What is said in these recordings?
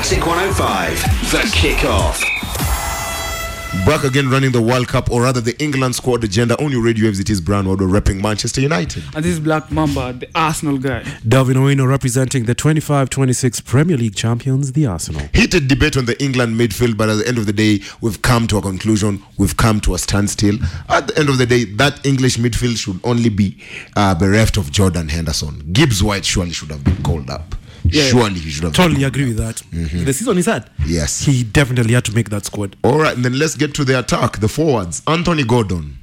Classic 105, the kickoff. Back again running the World Cup, or rather the England squad agenda. On your radio waves, it is Brown Wado repping Manchester United. And this is Black Mamba, the Arsenal guy. Delvin Owino representing the 25-26 Premier League champions, the Arsenal. Heated debate on the England midfield, but at the end of the day, we've come to a conclusion. We've come to a standstill. At the end of the day, that English midfield should only be bereft of Jordan Henderson. Gibbs White surely should have been called up. Yeah, surely he should have. Totally agree with that. Mm-hmm. The season is had. Yes. He definitely had to make that squad. All right, and then let's get to the attack. The forwards. Anthony Gordon.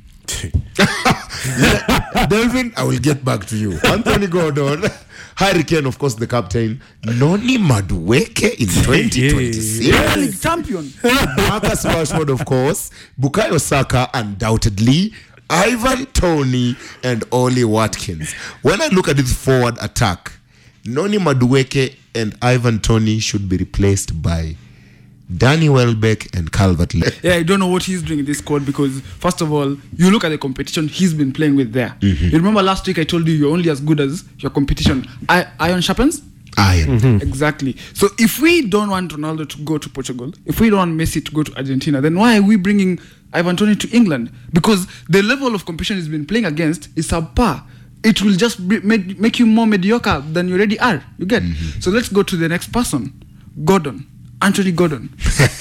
Delvin, I will get back to you. Anthony Gordon. Harry Kane, of course, the captain. Noni Madueke in 2026. Yeah. League champion. Marcus Rashford, of course. Bukayo Saka, undoubtedly. Ivan Toney and Oli Watkins. When I look at this forward attack, Noni Madueke and Ivan Toney should be replaced by Danny Welbeck and Calvert-Lewin. Yeah, I don't know what he's doing in this squad because, first of all, you look at the competition he's been playing with there. Mm-hmm. You remember last week I told you you're only as good as your competition. Iron sharpens? Iron. Mm-hmm. Exactly. So if we don't want Ronaldo to go to Portugal, if we don't want Messi to go to Argentina, then why are we bringing Ivan Toney to England? Because the level of competition he's been playing against is subpar. It will just make you more mediocre than you already are. You get? Mm-hmm. So let's go to the next person. Gordon. Anthony Gordon.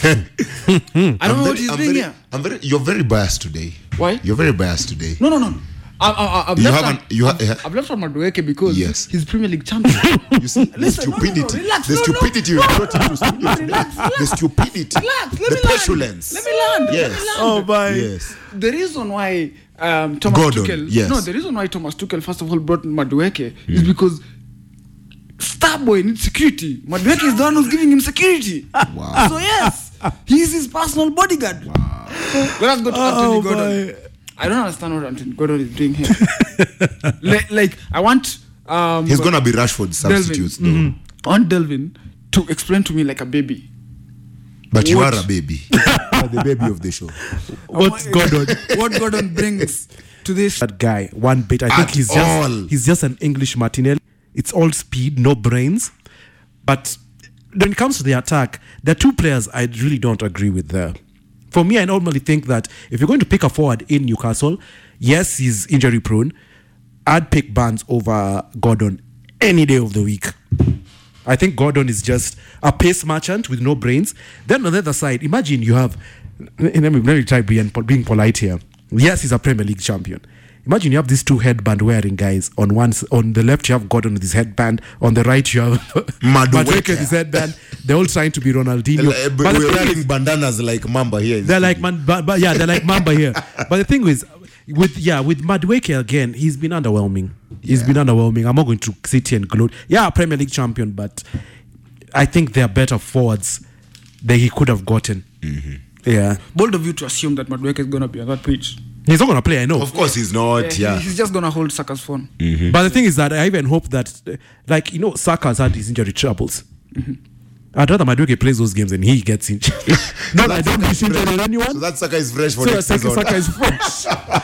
I don't know what he's doing here. You're very biased today. Why? You're very biased today. No. I've left on Madueke because he's Premier League champion. You see, the stupidity. Relax, the stupidity you brought into studio today. The stupidity. Relax, the petulance. Let me land. Yes. Oh, my. Yes. The reason why Thomas Gordon, Tuchel... yes. No, the reason why Thomas Tuchel, first of all, brought Madueke is because Starboy needs security. Madueke is the one who's giving him security. Wow. So, yes, he's his personal bodyguard. Wow. Let us go to Anthony Gordon. I don't understand what Anthony Gordon is doing here. I want... He's going to be Rashford's substitutes, though. Mm-hmm. I want Delvin to explain to me like a baby. But you are a baby. You are the baby of the show. What's Gordon? What Gordon brings to this... That guy, one bit. I think he's just an English Martinelli. It's all speed, no brains. But when it comes to the attack, there are two players I really don't agree with there. For me, I normally think that if you're going to pick a forward in Newcastle, yes, he's injury prone. I'd pick Barnes over Gordon any day of the week. I think Gordon is just a pace merchant with no brains. Then on the other side, imagine you have... Let me try being polite here. Yes, he's a Premier League champion. Imagine you have these two headband wearing guys. On the left, you have Gordon with his headband. On the right, you have Madueke with his headband. They're all trying to be Ronaldinho. But we're wearing bandanas like Mamba here. They're like they're like Mamba here. But the thing is, with Madueke again, he's been underwhelming. He's been underwhelming. I'm not going to sit here and gloat. Yeah, Premier League champion, but I think there are better forwards that he could have gotten. Mm-hmm. Yeah. Bold of you to assume that Madueke is going to be on that pitch. He's not going to play, I know. Of course he's not, He's just going to hold Saka's phone. Mm-hmm. But the thing is that I even hope that, Saka's had his injury troubles. Mm-hmm. I'd rather Madueke plays those games and he gets injured. I don't wish injured on anyone. So that Saka is fresh for next season. Saka is fresh.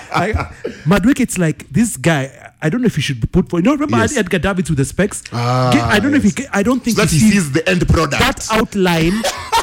Madueke, it's like this guy. I don't know if he should be put for. Remember Edgar Davids with the specs. I don't know if I don't think so that he sees the end product. That outline.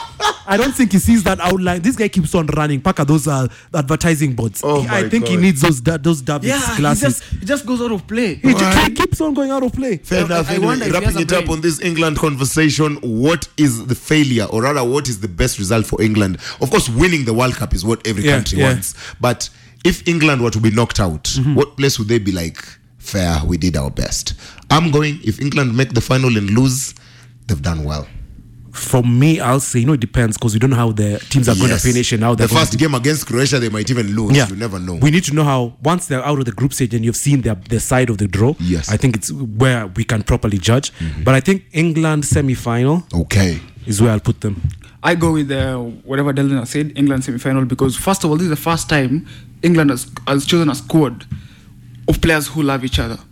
I don't think he sees that outline. This guy keeps on running. Paka, those are advertising boards. I think he needs those Davids glasses. He just goes out of play. He keeps on going out of play. Fair enough. Wrapping it up on this England conversation, what is the failure, or rather, what is the best result for England? Of course, winning the World Cup is what every country wants. But if England were to be knocked out, what place would they be like? Fair, we did our best. I'm going, if England make the final and lose, they've done well. For me, I'll say, it depends because we don't know how the teams are going to finish and how they're the first game against Croatia, they might even lose. You never know. We need to know how, once they're out of the group stage and you've seen their side of the draw, I think it's where we can properly judge. Mm-hmm. But I think England semi-final is where I'll put them. I go with whatever Delvin has said, England semi-final, because first of all, this is the first time England has chosen a squad of players who love each other.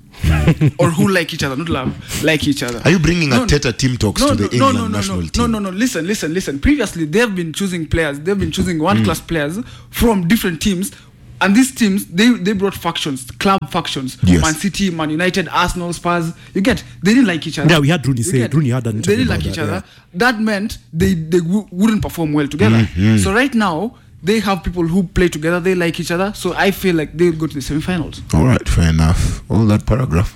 Or who like each other, not love, like each other. Are you bringing Arteta team talks to the England national team? No. Listen. Previously, they've been choosing players. They've been choosing one-class players from different teams And these teams, they brought factions, club factions. Yes. Man City, Man United, Arsenal, Spurs. You get, they didn't like each other. Yeah, we had Rooney say, Rooney had an interview. They didn't like each other. That meant they wouldn't perform well together. So right now, they have people who play together, they like each other. So I feel like they'll go to the semi-finals. All right, fair enough. All that paragraph.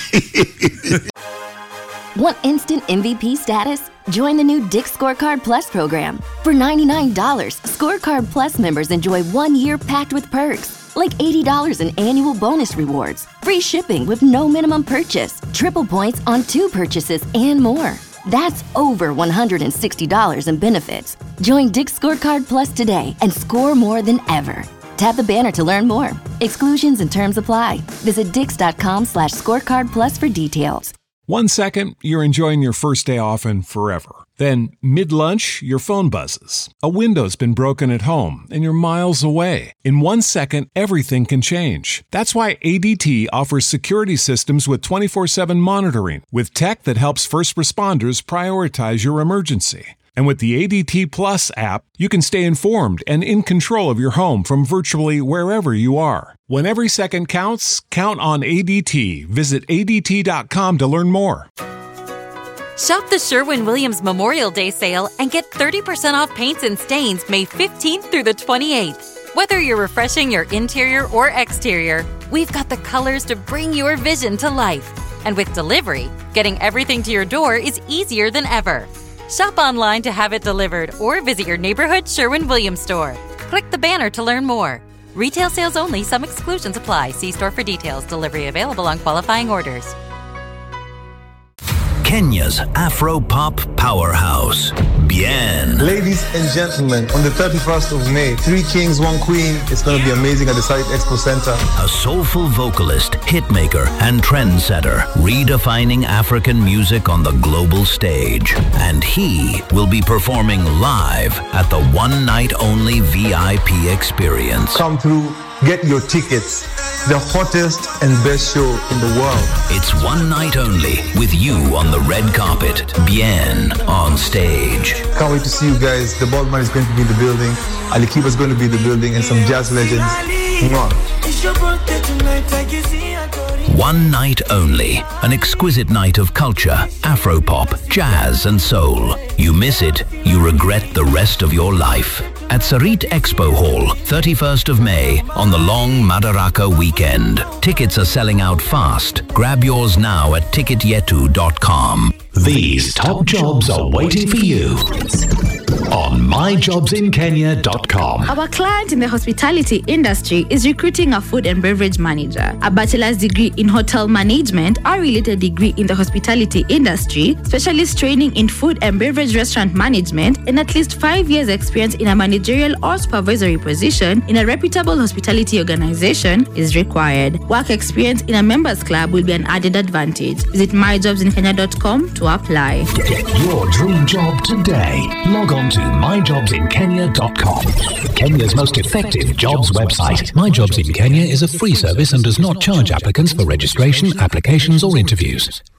Want instant MVP status? Join the new Dick Scorecard Plus program. For $99, Scorecard Plus members enjoy 1 year packed with perks, like $80 in annual bonus rewards, free shipping with no minimum purchase, triple points on 2 purchases, and more. That's over $160 in benefits. Join Dick Scorecard Plus today and score more than ever. Tap the banner to learn more. Exclusions and terms apply. Visit dix.com/scorecard plus for details. 1 second, you're enjoying your first day off and forever. Then, mid-lunch, your phone buzzes. A window's been broken at home and you're miles away. In 1 second, everything can change. That's why ADT offers security systems with 24/7 monitoring, with tech that helps first responders prioritize your emergency. And with the ADT Plus app, you can stay informed and in control of your home from virtually wherever you are. When every second counts, count on ADT. Visit ADT.com to learn more. Shop the Sherwin-Williams Memorial Day sale and get 30% off paints and stains May 15th through the 28th. Whether you're refreshing your interior or exterior, we've got the colors to bring your vision to life. And with delivery, getting everything to your door is easier than ever. Shop online to have it delivered or visit your neighborhood Sherwin-Williams store. Click the banner to learn more. Retail sales only. Some exclusions apply. See store for details. Delivery available on qualifying orders. Kenya's Afro-pop powerhouse, Bien. Ladies and gentlemen, on the 31st of May, 3 Kings, 1 Queen. It's going to be amazing at the Site Expo Center. A soulful vocalist, hitmaker, and trendsetter, redefining African music on the global stage. And he will be performing live at the one-night-only VIP experience. Come through, get your tickets. The hottest and best show in the world. It's one night only with you on the red carpet. Bien on stage. Can't wait to see you guys. The Baldman is going to be in the building. Ali Kiba is going to be in the building, and some jazz legends. One night only. An exquisite night of culture, Afro-pop, jazz and soul. You miss it, you regret the rest of your life. At Sarit Expo Hall, 31st of May, on the long Madaraka weekend. Tickets are selling out fast. Grab yours now at ticketyetu.com. These top jobs are waiting for you on myjobsinkenya.com. Our client in the hospitality industry is recruiting a food and beverage manager, a bachelor's degree in hotel management, a related degree in the hospitality industry, specialist training in food and beverage restaurant management, and at least 5 years experience in a managerial or supervisory position in a reputable hospitality organization is required. Work experience in a members club will be an added advantage. Visit myjobsinkenya.com to apply. Get your dream job today. Log on to myjobsinkenya.com. Kenya's most effective jobs website. My Jobs in Kenya is a free service and does not charge applicants for registration, applications or interviews.